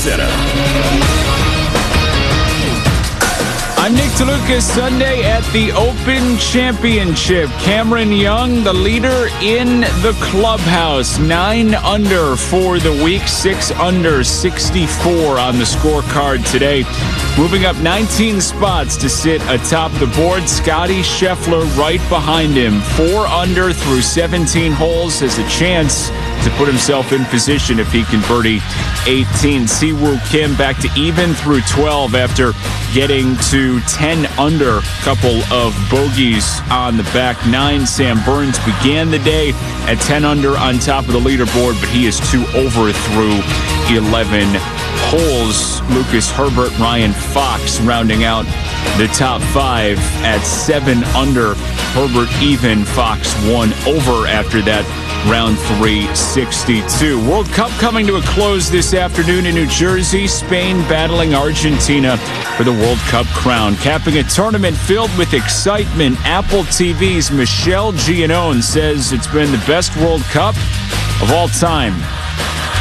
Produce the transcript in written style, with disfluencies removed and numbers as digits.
Center. I'm Nick DeLuca. Sunday at the Open Championship. Cameron Young, the leader in the clubhouse. 9 under for the week, 6 under, 64 on the scorecard today. Moving up 19 spots to sit atop the board. Scotty Scheffler right behind him. 4 under through 17 holes. Has a chance to put himself in position if he can birdie 18. Siwoo Kim back to even through 12 after getting to 10 under. Couple of bogeys on the back 9. Sam Burns began the day at 10 under on top of the leaderboard, but he is 2 over through 11 holes. Lucas Herbert, Ryan Fox rounding out the top 5 at 7 under. Herbert even, Fox 1 over after that round 3, 62. World Cup coming to a close this afternoon in New Jersey. Spain battling Argentina for the World Cup crown. Capping a tournament filled with excitement, Apple TV's Michelle Giannone says it's been the best World Cup of all time.